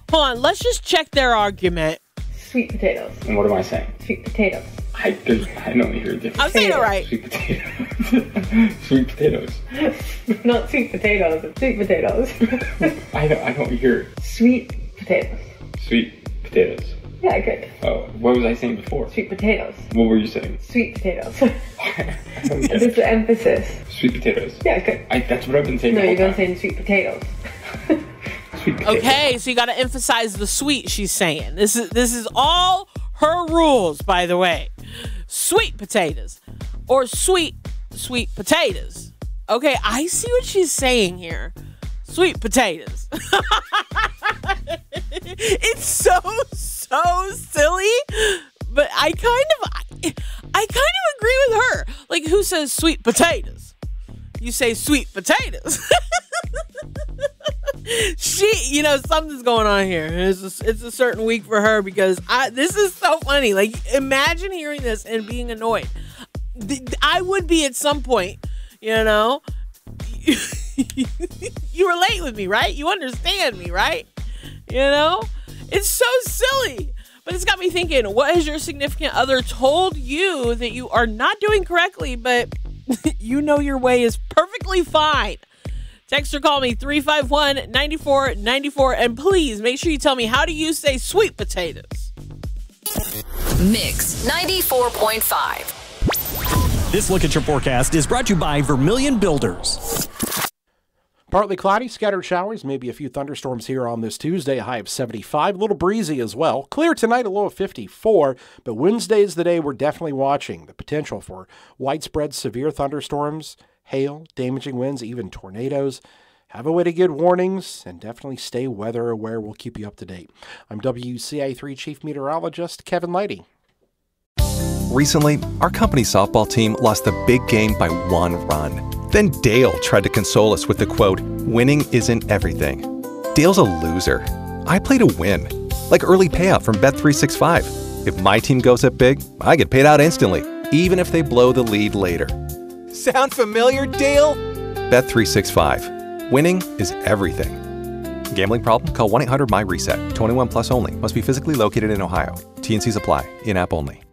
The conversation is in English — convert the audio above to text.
Hold on, let's just check their argument. Sweet potatoes. And what am I saying? Sweet potatoes. I don't hear a difference. I'm saying it right. Sweet potatoes. Sweet potatoes. Not sweet potatoes, it's sweet potatoes. I don't hear Sweet potatoes. sweet potatoes. Yeah, good. Oh, what was I saying before? Sweet potatoes. What were you saying? Sweet potatoes. I don't get This is the emphasis. Sweet potatoes. Yeah, good. That's what I've been saying No, the whole you've been time. saying sweet potatoes. Sweet potatoes. Okay, so you got to emphasize the sweet. She's saying this is all her rules, by the way. Sweet potatoes or sweet potatoes. Okay, I see what she's saying here. Sweet potatoes. It's so silly, but I kind of agree with her. Like, who says sweet potatoes? You say sweet potatoes. Something's going on here. It's a certain week for her because this is so funny. Like, imagine hearing this and being annoyed. I would be at some point, You relate with me, right? You understand me, right? It's so silly. But it's got me thinking, what has your significant other told you that you are not doing correctly, but your way is perfectly fine? Text or call me 351-9494, and please make sure you tell me, how do you say sweet potatoes? Mix 94.5. This Look at Your Forecast is brought to you by Vermilion Builders. Partly cloudy, scattered showers, maybe a few thunderstorms here on this Tuesday, a high of 75, a little breezy as well. Clear tonight, a low of 54, but Wednesday is the day we're definitely watching the potential for widespread severe thunderstorms, hail, damaging winds, even tornadoes. Have a way to get warnings and definitely stay weather aware. We'll keep you up to date. I'm WCIA3 Chief Meteorologist Kevin Leidy. Recently, our company softball team lost the big game by 1 run. Then Dale tried to console us with the quote, "Winning isn't everything." Dale's a loser. I play to win. Like early payout from Bet365. If my team goes up big, I get paid out instantly, even if they blow the lead later. Sound familiar, Dale? Bet365. Winning is everything. Gambling problem? Call 1-800-MY-RESET. 21 plus only. Must be physically located in Ohio. T&Cs apply. In-app only.